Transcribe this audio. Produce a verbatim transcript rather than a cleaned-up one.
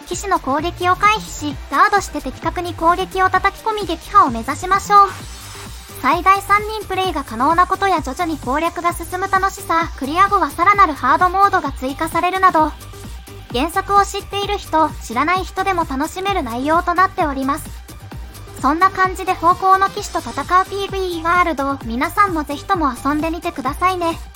騎士の攻撃を回避し、ガードして的確に攻撃を叩き込み撃破を目指しましょう。最大さんにんプレイが可能なことや徐々に攻略が進む楽しさ、クリア後はさらなるハードモードが追加されるなど、原作を知っている人、知らない人でも楽しめる内容となっております。そんな感じで方向の騎士と戦う ピーブイイー ワールドを皆さんもぜひとも遊んでみてくださいね。